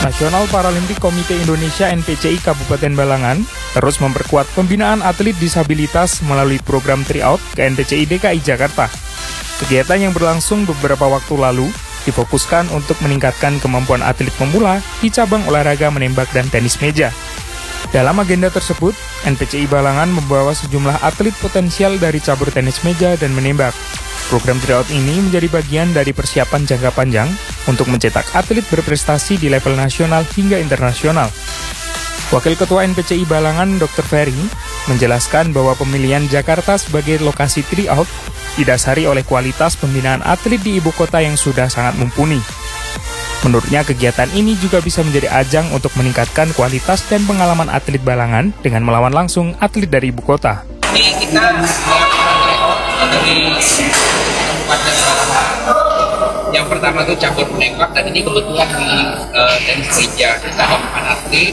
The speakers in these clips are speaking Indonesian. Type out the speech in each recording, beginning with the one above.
National Paralympic Komite Indonesia (NPCI) Kabupaten Balangan terus memperkuat pembinaan atlet disabilitas melalui program Tryout ke NPCI DKI Jakarta. Kegiatan yang berlangsung beberapa waktu lalu difokuskan untuk meningkatkan kemampuan atlet pemula di cabang olahraga menembak dan tenis meja. Dalam agenda tersebut, NPCI Balangan membawa sejumlah atlet potensial dari cabur tenis meja dan menembak. Program Tryout ini menjadi bagian dari persiapan jangka panjang untuk mencetak atlet berprestasi di level nasional hingga internasional. Wakil Ketua NPCI Balangan, Dr. Ferry, menjelaskan bahwa pemilihan Jakarta sebagai lokasi Tryout didasari oleh kualitas pembinaan atlet di ibu kota yang sudah sangat mumpuni. Menurutnya, kegiatan ini juga bisa menjadi ajang untuk meningkatkan kualitas dan pengalaman atlet Balangan dengan melawan langsung atlet dari ibu kota. Ini kita dari Kabupaten Balangan. Yang pertama itu cabur menembak, dan ini kebetulan di tenis meja kita ada 4 atlet.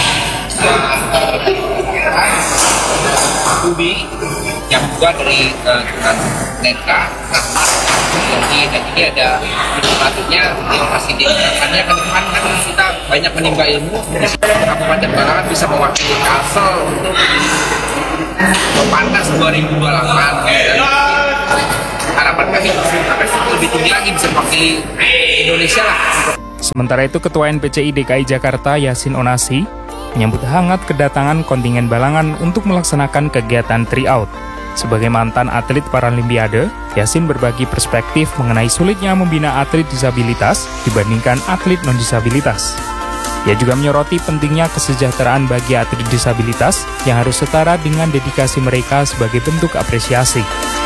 Ubi yang juga dari Neta, dan ini ada atletnya yang masih diingatkannya ke depan. Kan kita banyak menimba ilmu di Kabupaten Balangan bisa mewakili Kalsel untuk Peparnas 2028. Harapan kami sampai lebih tinggi lagi, bisa mewakili Indonesia lah. Sementara itu, Ketua NPCI DKI Jakarta Yassin Onasi menyambut hangat kedatangan kontingen Balangan untuk melaksanakan kegiatan Tryout. Sebagai mantan atlet Paralimpiade, Yassin berbagi perspektif mengenai sulitnya membina atlet disabilitas dibandingkan atlet non-disabilitas. Ia juga menyoroti pentingnya kesejahteraan bagi atlet disabilitas yang harus setara dengan dedikasi mereka sebagai bentuk apresiasi.